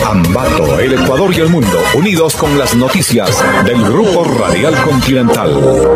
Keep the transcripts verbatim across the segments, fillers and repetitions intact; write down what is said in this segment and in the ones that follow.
Ambato, el Ecuador y el mundo, unidos con las noticias del Grupo Radial Continental.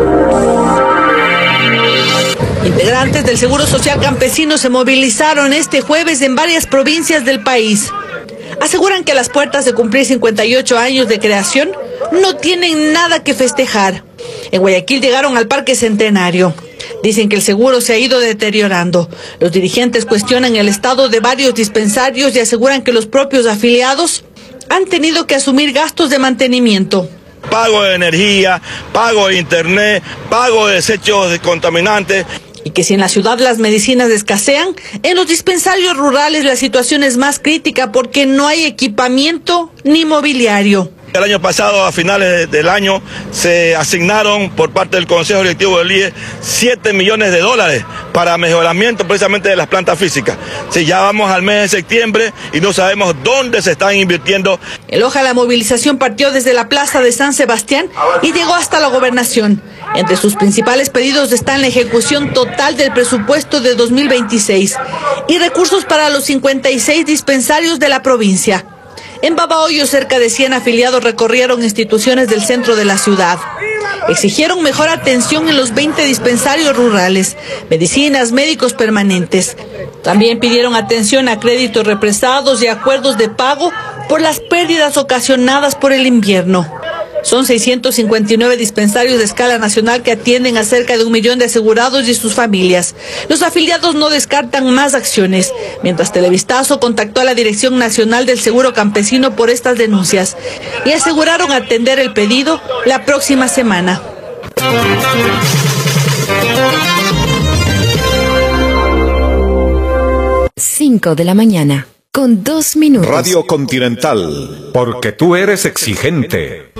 Integrantes del Seguro Social Campesino se movilizaron este jueves en varias provincias del país. Aseguran que a las puertas de cumplir cincuenta y ocho años de creación no tienen nada que festejar. En Guayaquil llegaron al Parque Centenario. Dicen que el seguro se ha ido deteriorando. Los dirigentes cuestionan el estado de varios dispensarios y aseguran que los propios afiliados han tenido que asumir gastos de mantenimiento. Pago de energía, pago de internet, pago de desechos contaminantes. Y que si en la ciudad las medicinas escasean, en los dispensarios rurales la situación es más crítica porque no hay equipamiento ni mobiliario. El año pasado, a finales del año, se asignaron por parte del Consejo Directivo del I E siete millones de dólares para mejoramiento precisamente de las plantas físicas. Sí, ya vamos al mes de septiembre y no sabemos dónde se están invirtiendo. El hoja de la movilización partió desde la plaza de San Sebastián y llegó hasta la gobernación. Entre sus principales pedidos están la ejecución total del presupuesto de dos mil veintiséis y recursos para los cincuenta y seis dispensarios de la provincia. En Babahoyo, cerca de cien afiliados recorrieron instituciones del centro de la ciudad. Exigieron mejor atención en los veinte dispensarios rurales, medicinas, médicos permanentes. También pidieron atención a créditos represados y acuerdos de pago por las pérdidas ocasionadas por el invierno. Son seiscientos cincuenta y nueve dispensarios de escala nacional que atienden a cerca de un millón de asegurados y sus familias. Los afiliados no descartan más acciones, mientras Televistazo contactó a la Dirección Nacional del Seguro Campesino por estas denuncias y aseguraron atender el pedido la próxima semana. cinco de la mañana, con dos minutos. Radio Continental, porque tú eres exigente.